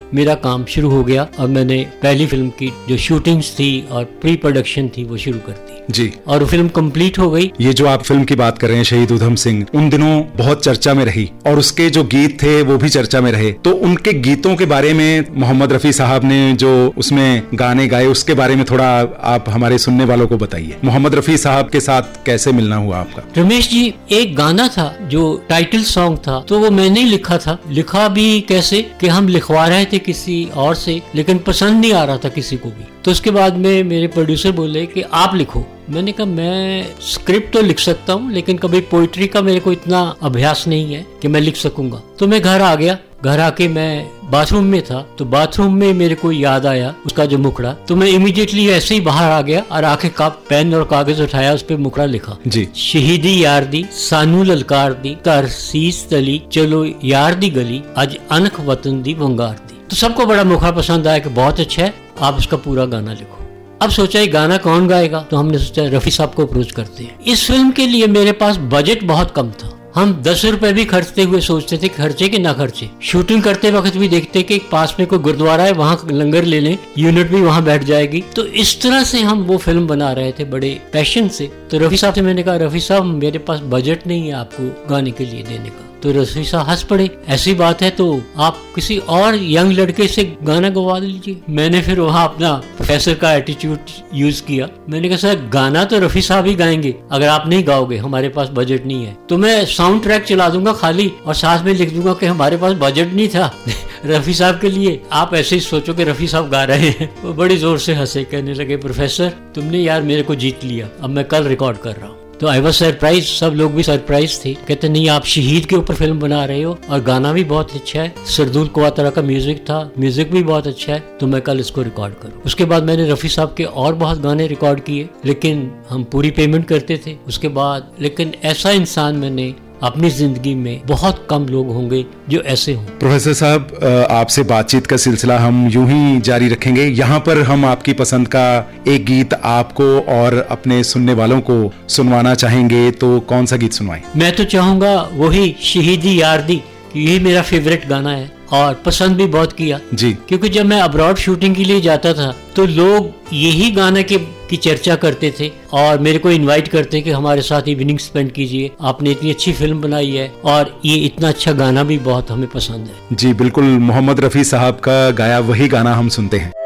मेरा काम शुरू हो गया और मैंने पहली फिल्म की जो शूटिंग्स थी और प्री प्रोडक्शन थी वो शुरू कर दी जी। और फिल्म कंप्लीट हो गई। ये जो आप फिल्म की बात कर रहे हैं शहीद उधम सिंह, उन दिनों बहुत चर्चा में रही और उसके जो गीत थे वो भी चर्चा में रहे। तो उनके गीतों के बारे में मोहम्मद रफी साहब ने जो उसमें गाने गाए उसके बारे में थोड़ा आप हमारे सुनने वालों को बताइए। मोहम्मद रफी साहब के साथ कैसे मिलना हुआ आपका? रमेश जी, एक गाना था जो टाइटल सॉन्ग था, तो वो मैंने ही लिखा था। लिखा भी कैसे कि हम लिखवा रहे थे किसी और से, लेकिन पसंद नहीं आ रहा था किसी को भी। तो उसके बाद में मेरे प्रोड्यूसर बोले कि आप लिखो। मैंने कहा मैं स्क्रिप्ट तो लिख सकता हूँ, लेकिन कभी पोइट्री का मेरे को इतना अभ्यास नहीं है कि मैं लिख सकूंगा। तो मैं घर आ गया। घर आके मैं बाथरूम में था, तो बाथरूम में मेरे को याद आया उसका जो मुखड़ा। तो मैं इमीडिएटली ऐसे ही बाहर आ गया और आके पेन और कागज उठाया, उस पे मुखड़ा लिखा जी। शहीदी यार दी सानू ललकार दी तर सीस तली चलो यार दी गली अज अनख वतन दी वंगार दी। तो सबको बड़ा मुखड़ा पसंद आया कि बहुत अच्छा है, आप इसका पूरा गाना लिखो। अब सोचा ये गाना कौन गाएगा, तो हमने सोचा रफी साहब को अप्रोच करते हैं। इस फिल्म के लिए मेरे पास बजट बहुत कम था। हम 10 रुपए भी खर्चते हुए सोचते थे खर्चे कि ना खर्चे। शूटिंग करते वक्त भी देखते कि पास में कोई गुरुद्वारा है, वहाँ लंगर ले लें, यूनिट भी वहाँ बैठ जाएगी। तो इस तरह से हम वो फिल्म बना रहे थे बड़े पैशन से। तो रफी साहब से मैंने कहा, रफी साहब मेरे पास बजट नहीं है आपको गाने के लिए देने का। तो रफी साहब हंस पड़े, ऐसी बात है तो आप किसी और यंग लड़के से गाना गवा लीजिए। मैंने फिर वहाँ अपना प्रोफेसर का एटीट्यूड यूज किया। मैंने कहा सर गाना तो रफी साहब ही गाएंगे, अगर आप नहीं गाओगे हमारे पास बजट नहीं है। तो मैं साउंड ट्रैक चला दूंगा खाली और साथ में लिख दूंगा कि हमारे पास बजट नहीं था रफी साहब के लिए, आप ऐसे ही सोचो कि रफी साहब गा रहे हैं। वो बड़ी जोर से हंसे, कहने लगे प्रोफेसर तुमने यार मेरे को जीत लिया, अब मैं कल रिकॉर्ड कर रहा हूँ। तो आई वॉज सरप्राइज, सब लोग भी सरप्राइज थे। कहते नहीं आप शहीद के ऊपर फिल्म बना रहे हो और गाना भी बहुत अच्छा है, सरदुल क्वातरा का म्यूजिक था, म्यूजिक भी बहुत अच्छा है, तो मैं कल इसको रिकॉर्ड करूँ। उसके बाद मैंने रफी साहब के और बहुत गाने रिकॉर्ड किए, लेकिन हम पूरी पेमेंट करते थे उसके बाद। लेकिन ऐसा इंसान मैंने अपनी जिंदगी में बहुत कम लोग होंगे जो ऐसे हों। प्रोफेसर साहब, आपसे बातचीत का सिलसिला हम यूं ही जारी रखेंगे। यहाँ पर हम आपकी पसंद का एक गीत आपको और अपने सुनने वालों को सुनवाना चाहेंगे, तो कौन सा गीत सुनवाएं? मैं तो चाहूंगा वही शहीदी यार दी, यही मेरा फेवरेट गाना है और पसंद भी बहुत किया जी। क्योंकि जब मैं अब्रॉड शूटिंग के लिए जाता था तो लोग यही गाना की चर्चा करते थे और मेरे को इनवाइट करते कि हमारे साथ इवनिंग स्पेंड कीजिए, आपने इतनी अच्छी फिल्म बनाई है और ये इतना अच्छा गाना भी बहुत हमें पसंद है। जी बिल्कुल, मोहम्मद रफी साहब का गाया वही गाना हम सुनते हैं।